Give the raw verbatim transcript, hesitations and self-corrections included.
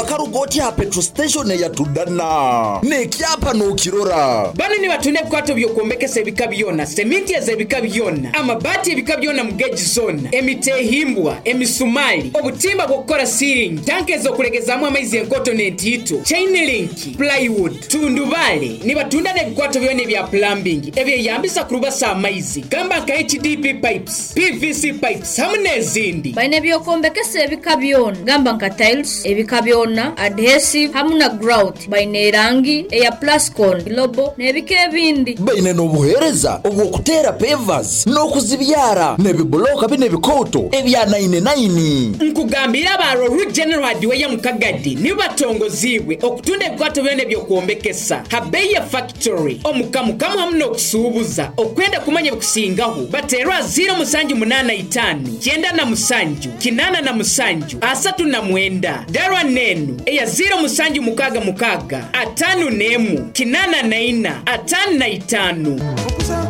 akarugoti ha petrol station ya tudana nekyapa no kirora bano ni batune kwato byokombekesa ebika byona sementi ya ebika byona amabati ebika byona mu gauge zone emitehimbwa emisumali obutimba bwokora ceiling tanke zo kulegezamu amaizi enkoto n'entito chain link plywood tundubale ni batunda ne kwato byone bya plumbing ebyo yambisa kurubasa amaizi gamba ka H D P pipes P V C pipes hamne zindi baine byokombekesa ebika byona gamba nka tiles ebika byona adhesive hamuna grout baine rangi eya plascon globo nebike ebindi baine no buhereza obwo kutera pavers no kuzibyara nebiboloka bine bikoto ebya nine nine nkugambira baro root general hadiwe ya mukagadi ni batongozibwe okutunda ebikwato byone byokombekesa habeya factory omukamu kamu hamno kusubuza okwenda kumanya kusingaho baterwa zero musanju munana itano kyenda na musanju kinana na musanju asatu na mwenda darwa nenu eya zero musanju mukaga mukaga atanu nemu kinana na ina atanu na itanu